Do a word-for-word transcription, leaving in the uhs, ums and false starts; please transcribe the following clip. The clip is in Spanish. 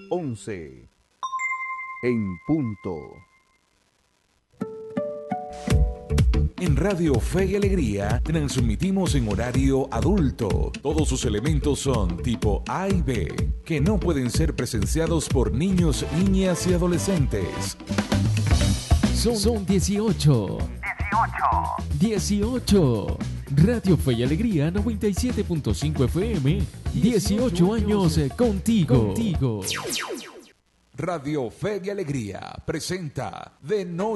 once. En punto. En Radio Fe y Alegría transmitimos en horario adulto. Todos sus elementos son tipo A y B, que no pueden ser presenciados por niños, niñas y adolescentes. Son, son dieciocho. dieciocho. Radio Fe y Alegría noventa y siete punto cinco F M. dieciocho años contigo. contigo. Radio Fe y Alegría presenta De Noche